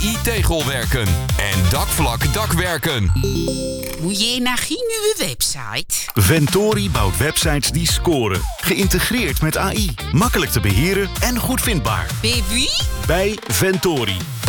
PVI-tegelwerken en dakvlak-dakwerken. Moet je naar geen nieuwe website? Ventori bouwt websites die scoren. Geïntegreerd met AI. Makkelijk te beheren en goed vindbaar. Bij wie? Bij Ventori.